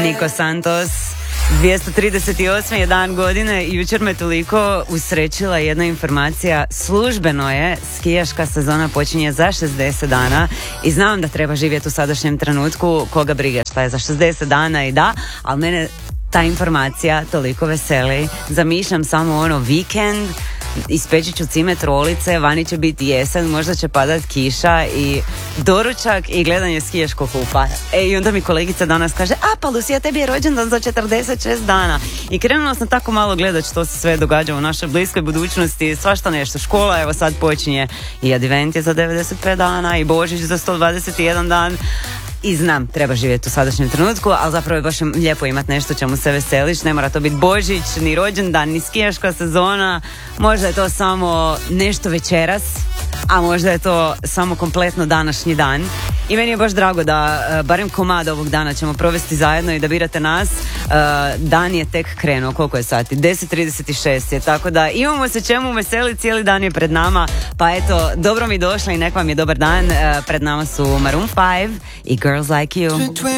Nico Santos. 238. je dan godine i jučer me toliko usrećila jedna informacija. Službeno je skijaška sezona počinje za 60 dana i znam da treba živjeti u sadašnjem trenutku, koga briga šta je za 60 dana i da, ali mene ta informacija toliko veseli. Zamišljam samo ono vikend, ispeći ću cimet rolice, vani će biti jesen, možda će padat kiša i doručak i gledanje skijaškog hupa. I onda mi kolegica danas kaže, pa Lucija, tebi je rođendan za 46 dana. I krenula sam tako malo gledat što se sve događa u našoj bliskoj budućnosti, svašta nešto, škola evo sad počinje i advent je za 95 dana i Božić za 121 dan. I znam, treba živjeti u sadašnjem trenutku, ali zapravo je baš lijepo imati nešto čemu se veseliš. Ne mora to biti Božić, ni rođendan, ni skijaška sezona. Možda je to samo nešto večeras, a možda je to samo kompletno današnji dan. I meni je baš drago da barem komad ovog dana ćemo provesti zajedno i da birate nas. Dan je tek krenuo, koliko je sati? 10:36 je, tako da imamo se čemu veseliti, cijeli dan je pred nama. Pa eto, dobro mi došli i nek vam je dobar dan. Pred nama su Maroon 5 i Girls Like You.